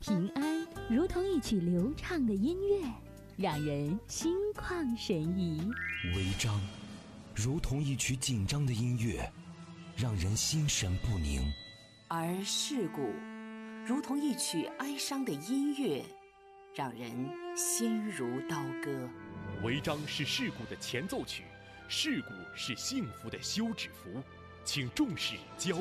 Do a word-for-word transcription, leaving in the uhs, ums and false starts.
平安如同一曲流畅的音乐，让人心旷神怡； 违章如同一曲紧张的音乐，让人心神不宁； 而事故如同一曲哀伤的音乐，让人心如刀割。 违章是事故的前奏曲，事故是幸福的休止符，请重视交